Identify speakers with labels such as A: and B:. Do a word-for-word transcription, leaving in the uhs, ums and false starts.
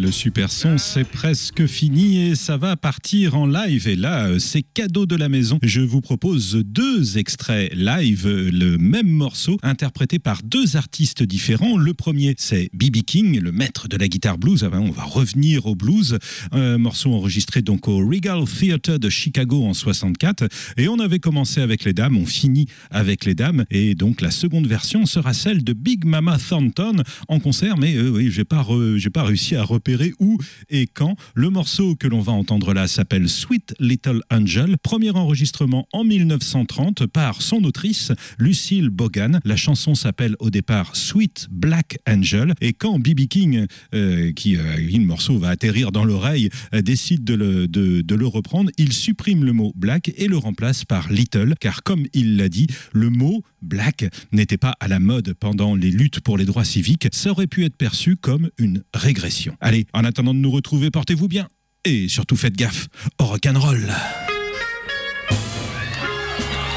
A: le super son, c'est presque fini et ça va partir en live. Et là, c'est cadeau de la maison. Je vous propose deux extraits live, le même morceau, interprété par deux artistes différents. Le premier, c'est B B King, le maître de la guitare blues. Ah ben, on va revenir au blues. Un morceau enregistré donc au Regal Theatre de Chicago en soixante-quatre. Et on avait commencé avec les dames, on finit avec les dames. Et donc, la seconde version sera celle de Big Mama Thornton en concert. Mais euh, oui, j'ai pas, re, j'ai pas réussi à repérer où et quand. Le morceau que l'on va entendre là s'appelle Sweet Little Angel, premier enregistrement en mille neuf cent trente par son autrice Lucille Bogan. La chanson s'appelle au départ Sweet Black Angel, et quand B B King, euh, qui euh, le morceau va atterrir dans l'oreille, euh, décide de le, de, de le reprendre, il supprime le mot black et le remplace par little, car comme il l'a dit, le mot black n'était pas à la mode pendant les luttes pour les droits civiques. Ça aurait pu être perçu comme une régression. Allez, en attendant de nous retrouver, portez-vous bien et surtout faites gaffe au rock'n'roll.